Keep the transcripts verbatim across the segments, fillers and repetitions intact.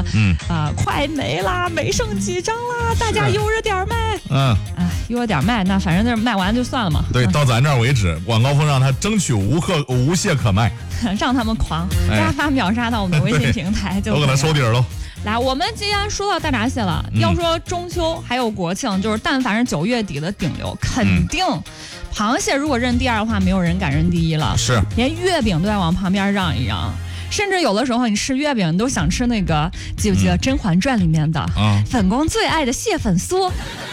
说，嗯啊、呃，快没啦，没剩几张啦，大家悠着点卖。嗯，啊，悠着点卖，那反正就是卖完就算了嘛。 对，到咱这儿为止，广告风让他争取无可无懈可卖， 让他们狂，让他秒杀到我们的微信平台就。 都给他收底儿喽。 来，我们既然说到大闸蟹了，嗯、要说中秋还有国庆，就是但凡是九月底的顶流，肯定、嗯、螃蟹如果认第二的话，没有人敢认第一了。 是， 连月饼都在往旁边让一让。甚至有的时候你吃月饼，你都想吃那个，记不记得《甄嬛传》里面的、嗯、本宫最爱的蟹粉酥？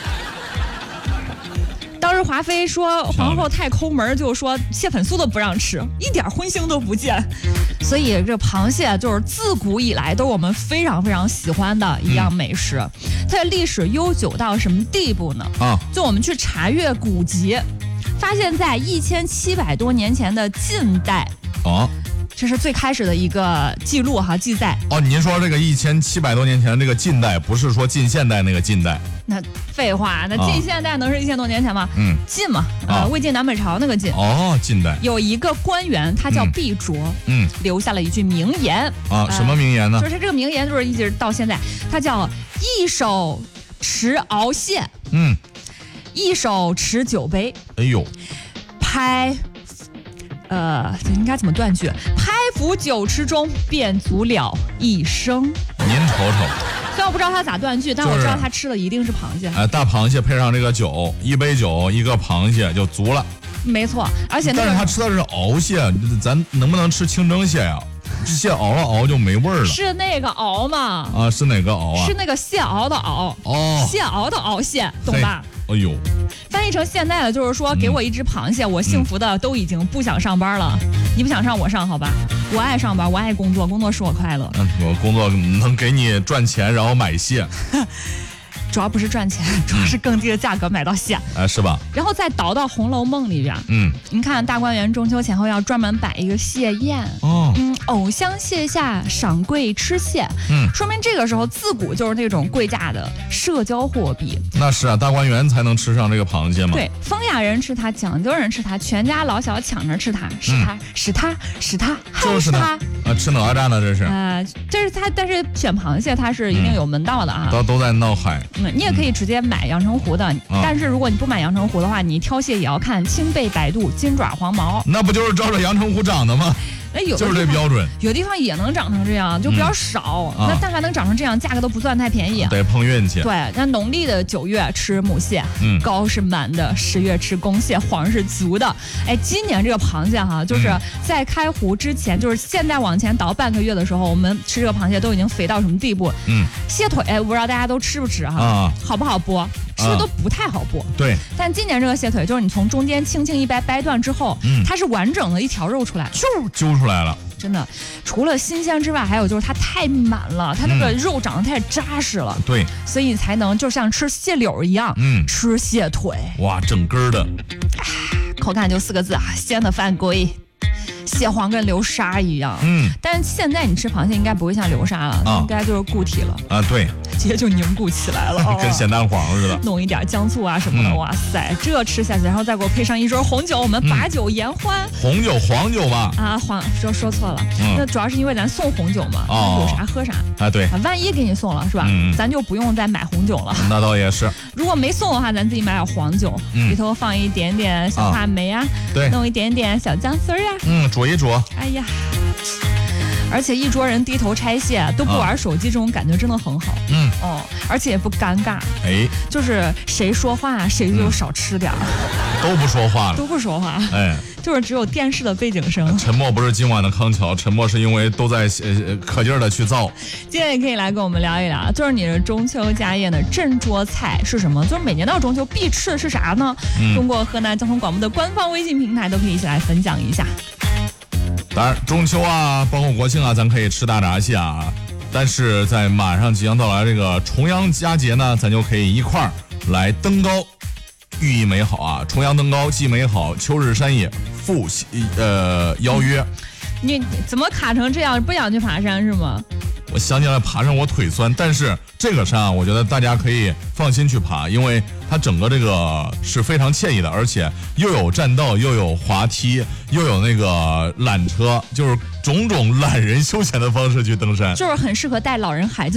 当时华妃说皇后太抠门，就说蟹粉酥都不让吃，一点荤腥都不见。所以这螃蟹就是自古以来都是我们非常非常喜欢的一样美食。嗯、它的历史悠久到什么地步呢？啊，就我们去查阅古籍，发现在一千七百多年前的晋代。哦。这是最开始的一个记录哈，记载。 哦，您说这个一千七百多年前的这个近代，不是说近现代那个近代？ 那废话，那近现代能是一千多年前吗？嗯，晋嘛，呃，魏晋南北朝那个晋。 哦，近代。 有一个官员，他叫毕卓，嗯，留下了一句名言。 啊，什么名言呢？ 就是这个名言，就是一直到现在，他叫一手持熬蟹，嗯，一手持酒杯。 哎呦， 拍。呃，应该怎么断句？拍服酒池中，便足了一生。 您瞅瞅， 虽然我不知道他咋断句，但我知道他吃的一定是螃蟹。 哎、呃，大螃蟹配上这个酒，一杯酒，一个螃蟹就足了。 没错，而且、那个、 但是他吃的是熬蟹，咱能不能吃清蒸蟹呀？这蟹熬了熬就没味儿了。 是那个熬吗？ 啊，是哪个熬啊？ 是那个蟹熬的熬。哦，蟹熬的熬蟹，懂吧？ 哎呦， 翻译成现在的就是说，给我一只螃蟹，嗯、我幸福的都已经不想上班了。嗯、你不想上，我上好吧？我爱上班，我爱工作，工作使我快乐。 嗯，我工作能给你赚钱，然后买蟹。 主要不是赚钱，主要是更低的价格买到蟹， 哎、嗯，是吧？ 然后再倒到《红楼梦》里边，嗯，您看大观园中秋前后要专门摆一个蟹宴，哦，嗯，藕香蟹下，赏贵吃蟹，嗯，说明这个时候自古就是那种贵价的社交货币。 那是啊，大观园才能吃上这个螃蟹嘛。 对，风雅人吃它，讲究人吃它，全家老小抢着吃它，使它，使它，使它， 就是它啊，吃哪吒呢？这是啊、呃，这是它，但是选螃蟹它是一定有门道的啊， 都、嗯、都在闹海。 嗯，你也可以直接买阳澄湖的，嗯、但是如果你不买阳澄湖的话，你挑蟹也要看青背白肚、金爪黄毛。 那不就是照着阳澄湖长的吗？ 那有就是这标准， 有的地方也能长成这样，就比较少。嗯、那但凡能长成这样，价格都不算太便宜。 得碰运气。 对，那农历的九月吃母蟹，嗯，膏是满的；十月吃公蟹，黄是足的。哎，今年这个螃蟹哈，就是在开湖之前，就是现在往前倒半个月的时候，我们吃这个螃蟹都已经肥到什么地步？嗯，蟹腿我不知道大家都吃不吃哈，啊、好不好剥？吃的都不太好剥。 对， 但今年这个蟹腿，就是你从中间轻轻一掰掰断之后，嗯，它是完整的一条肉出来， 就揪出来了。 真的，除了新鲜之外，还有就是它太满了，它那个肉长得太扎实了。 对、嗯， 所以才能就像吃蟹柳一样，嗯，吃蟹腿。 哇，整根的， 口感就四个字啊，鲜的犯规。蟹黄跟流沙一样，嗯，但是现在你吃螃蟹应该不会像流沙了，啊、应该就是固体了啊，对， 直接就凝固起来了， 跟咸蛋黄似的。 弄一点姜醋啊什么的，嗯、哇塞，这吃下去，然后再给我配上一桌红酒，我们把酒言欢。 嗯、红酒黄酒吧？ 啊，黄说说错了，嗯、那主要是因为咱送红酒嘛，哦、有啥喝啥啊，对啊，万一给你送了是吧？嗯、咱就不用再买红酒了。 那倒也是。 如果没送的话，咱自己买点黄酒，嗯、里头放一点点小话梅啊， 对， 弄一点点小姜丝儿啊， 嗯，煮一煮。 哎呀，而且一桌人低头拆蟹都不玩手机，这种感觉真的很好。嗯，哦，而且也不尴尬。哎，就是谁说话谁就少吃点儿、 嗯，都不说话了， 都不说话。哎，就是只有电视的背景声。 沉默不是今晚的康桥，沉默是因为都在呃可劲儿的去造。 今天也可以来跟我们聊一聊，就是你的中秋家宴的正桌菜是什么？就是每年到中秋必吃的是啥呢？嗯、通过河南交通广播的官方微信平台都可以一起来分享一下。 当然，中秋啊，包括国庆啊，咱可以吃大闸蟹啊。但是在马上即将到来这个重阳佳节呢，咱就可以一块儿来登高，寓意美好啊！重阳登高既美好，秋日山野复呃邀约。 你怎么卡成这样？不想去爬山是吗？ 我想起来爬上我腿酸，但是这个山啊，我觉得大家可以放心去爬，因为它整个这个是非常惬意的，而且又有栈道，又有滑梯，又有那个缆车，就是种种懒人休闲的方式去登山， 就是很适合带老人孩子